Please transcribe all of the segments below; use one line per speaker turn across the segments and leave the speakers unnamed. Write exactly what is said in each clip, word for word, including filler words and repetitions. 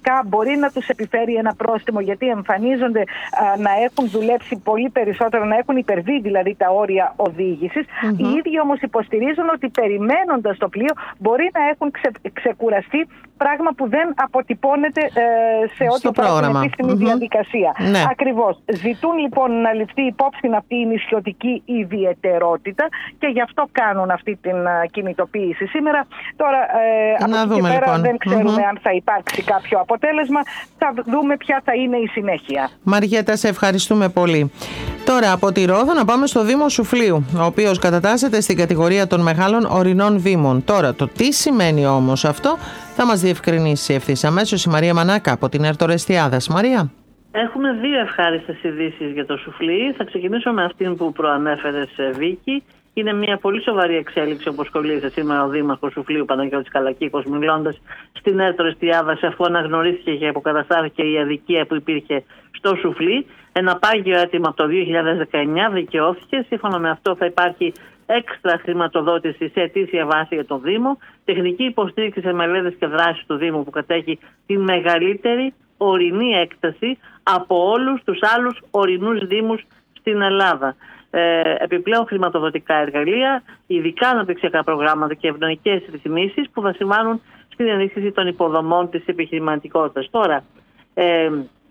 τελικά μπορεί να τους επιφέρει ένα πρόστιμο, γιατί εμφανίζονται α, να έχουν δουλέψει πολύ περισσότερο, να έχουν υπερβεί δηλαδή τα όρια οδήγησης. Mm-hmm. Οι ίδιοι όμως υποστηρίζουν ότι περιμένοντας το πλοίο μπορεί να έχουν ξε, ξεκουραστεί, πράγμα που δεν αποτυπώνεται ε, σε ό,τι αφορά την επίσημη mm-hmm. διαδικασία. Ναι. Ακριβώς. Ζητούν λοιπόν να ληφθεί υπόψη αυτή η νησιωτική ιδιαιτερότητα και γι' αυτό κάνουν αυτή την uh, κινητοποίηση σήμερα. Τώρα ε, από εκεί και πέρα λοιπόν. δεν ξέρουμε mm-hmm. αν θα υπάρξει κάποιο αποτέλεσμα. Θα δούμε ποια θα είναι η συνέχεια.
Μαριέτα, σε ευχαριστούμε πολύ. Τώρα από τη Ρόδο να πάμε στο Δήμο Σουφλίου, ο οποίος κατατάσσεται στην κατηγορία των μεγάλων ορεινών δήμων. Τώρα το τι σημαίνει όμως αυτό θα μας διευκρινίσει ευθύς αμέσως η Μαρία Μανάκα από την Ερτορεστιάδας. Μαρία.
Έχουμε δύο ευχάριστες ειδήσεις για το Σουφλί. Θα ξεκινήσω με αυτήν που προανέφερες, Βίκη. Είναι μια πολύ σοβαρή εξέλιξη, όπως κολλήσε σήμερα ο Δήμαρχος Σουφλίου Παναγιώτης Καλακίκος, μιλώντας στην Ερτορεστιάδα, αφού αναγνωρίστηκε και αποκαταστάθηκε η αδικία που υπήρχε στο Σουφλί. Ένα πάγιο αίτημα από το δύο χιλιάδες δεκαεννιά δικαιώθηκε. Σύμφωνα με αυτό θα υπάρχει έξτρα χρηματοδότηση σε ετήσια βάση για τον Δήμο, τεχνική υποστήριξη σε μελέτες και δράσεις του Δήμου που κατέχει τη μεγαλύτερη ορεινή έκταση από όλους τους άλλους ορεινούς δήμους στην Ελλάδα. Ε, επιπλέον χρηματοδοτικά εργαλεία, ειδικά αναπτυξιακά προγράμματα και ευνοϊκές ρυθμίσεις που θα συμβάνουν στην ενίσχυση των υποδομών της επιχειρηματικότητας. Τώρα, ε,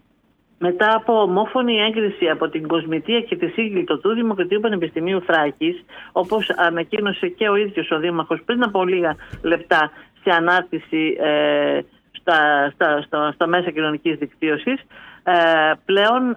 μετά από ομόφωνη έγκριση από την Κοσμητεία και τη Σύγκλιτο του Δημοκρατίου Πανεπιστημίου Θράκης, όπως ανακοίνωσε και ο ίδιος ο Δήμαρχος πριν από λίγα λεπτά σε ανάρτηση ε, στα, στα, στα, στα μέσα κοινωνικής δικτύωσης, ε, πλέον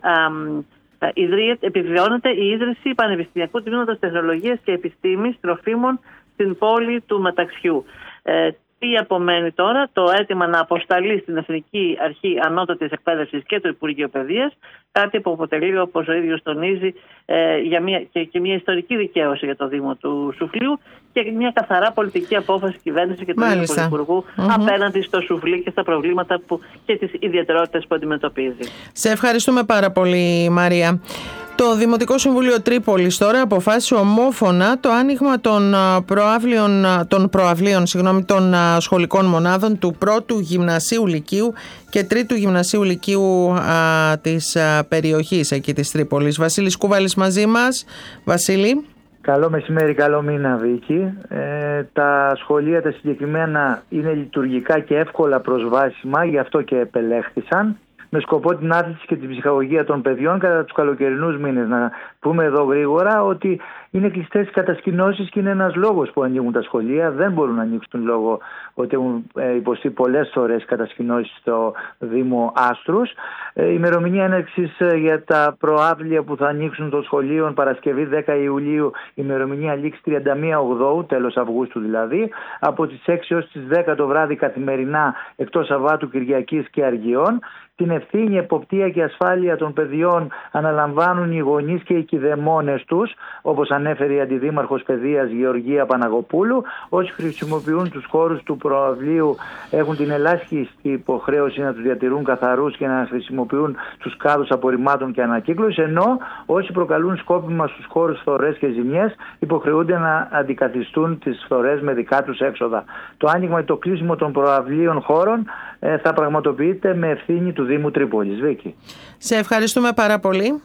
ε, ιδρύεται, επιβεβαιώνεται η ίδρυση Πανεπιστημιακού Τμήματος Τεχνολογίας και Επιστήμης Τροφίμων στην πόλη του Μεταξιού. Ε, Τι απομένει τώρα? Το αίτημα να αποσταλεί στην Εθνική Αρχή Ανώτατης Εκπαίδευσης και το Υπουργείο Παιδείας, κάτι που αποτελεί, όπως ο ίδιος τονίζει, ε, για μια, και, και μια ιστορική δικαίωση για το Δήμο του Σουφλίου και μια καθαρά πολιτική απόφαση κυβέρνηση και του Υπουργού mm-hmm. απέναντι στο Σουφλί και στα προβλήματα που, και τις ιδιαιτερότητες που αντιμετωπίζει.
Σε ευχαριστούμε πάρα πολύ, Μαρία. Το Δημοτικό Συμβούλιο Τρίπολης τώρα αποφάσισε ομόφωνα το άνοιγμα των προαύλιων, των, προαυλίων, συγγνώμη, των σχολικών μονάδων του πρώτου γυμνασίου λυκείου και τρίτου γυμνασίου λυκείου α, της α, περιοχής εκεί της Τρίπολης. Βασίλης Κούβαλης μαζί μας. Βασίλη.
Καλό μεσημέρι, καλό μήνα, Βίκη. Ε, τα σχολεία τα συγκεκριμένα είναι λειτουργικά και εύκολα προσβάσιμα, γι' αυτό και επελέχθησαν, με σκοπό την άθληση και την ψυχαγωγία των παιδιών κατά τους καλοκαιρινούς μήνες. Να πούμε εδώ γρήγορα ότι είναι κλειστές οι κατασκηνώσεις και είναι ένας λόγος που ανοίγουν τα σχολεία. Δεν μπορούν να ανοίξουν λόγω ότι έχουν υποστεί πολλές φορές κατασκηνώσεις στο Δήμο Άστρους. Η ημερομηνία έναρξης για τα προαύλια που θα ανοίξουν των σχολείων Παρασκευή δέκα Ιουλίου, ημερομηνία λήξη τριάντα μία Οκτώου, τέλος Αυγούστου δηλαδή, από τις έξι έως τις δέκα το βράδυ καθημερινά, εκτός Σαββάτου, Κυριακής και Αργιών. Την ευθύνη, εποπτεία και ασφάλεια των παιδιών αναλαμβάνουν οι γονείς και οι κηδεμόνες τους, όπως ανέφερε η Αντιδήμαρχος Παιδείας Γεωργία Παναγοπούλου. Όσοι χρησιμοποιούν τους χώρους του προαυλίου έχουν την ελάχιστη υποχρέωση να τους διατηρούν καθαρούς και να χρησιμοποιούν τους κάδους απορριμμάτων και ανακύκλωσης, ενώ όσοι προκαλούν σκόπιμα στους χώρους φθορές και ζημιές υποχρεούνται να αντικαθιστούν τις φθορές με δικά τους έξοδα. Το άνοιγμα και το κλείσιμο των προαυλίων χώρων ε, θα πραγματοποιείται με ευθύνη του Δήμου Τρίπολης. Βίκη.
Σε ευχαριστούμε πάρα πολύ.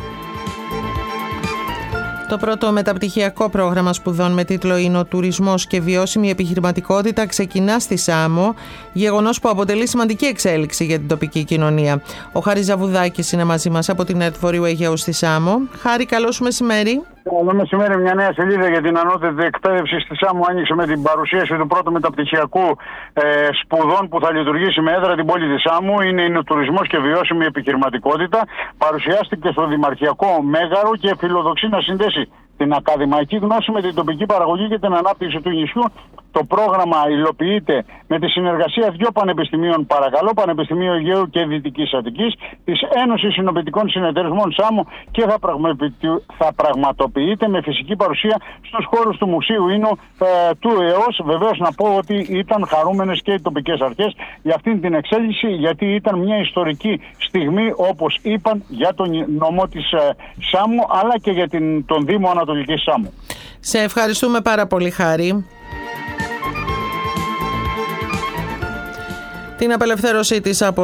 Το πρώτο μεταπτυχιακό πρόγραμμα σπουδών με τίτλο είναι ο τουρισμός και βιώσιμη επιχειρηματικότητα ξεκινά στη Σάμο, γεγονός που αποτελεί σημαντική εξέλιξη για την τοπική κοινωνία. Ο Χάρης Ζαβουδάκης είναι μαζί μας από την ΕΡΤ Βορείου Αιγαίου στη Σάμο. Χάρη, καλό σου μεσημέρι.
Καλό μεσημέρι. Μια νέα σελίδα για την ανώτατη εκπαίδευση στη Σάμο άνοιξε με την παρουσίαση του πρώτου μεταπτυχιακού ε, σπουδών που θα λειτουργήσει με έδρα την πόλη της Σάμου. Είναι, είναι ο τουρισμός και βιώσιμη επιχειρηματικότητα. Παρουσιάστηκε στο Δημαρχιακό Μέγαρο και φιλοδοξεί να συνδέσει την ακαδημαϊκή γνώση με την τοπική παραγωγή και την ανάπτυξη του νησιού. Το πρόγραμμα υλοποιείται με τη συνεργασία δύο πανεπιστημίων, παρακαλώ, Πανεπιστημίου Αιγαίου και Δυτικής Αττικής, της Ένωσης Συνοπητικών Συνεταιρισμών Σάμου, και θα, θα πραγματοποιείται με φυσική παρουσία στους χώρους του Μουσείου Ίνου ε, του ΕΟΣ. Βεβαίως να πω ότι ήταν χαρούμενες και οι τοπικές αρχές για αυτήν την εξέλιξη, γιατί ήταν μια ιστορική στιγμή, όπως είπαν, για τον νομό της ε, Σάμου, αλλά και για την, τον Δήμο Ανατολικής Σάμου.
Σε ευχαριστούμε πάρα πολύ, Χάρη. Την απελευθέρωσή της από